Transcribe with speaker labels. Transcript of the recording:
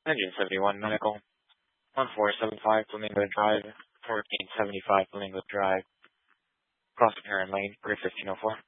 Speaker 1: Engine 71 Medical, 1475 Flamingo Drive, 1475 Flamingo Drive, crossing Heron Lane, Grid 1504.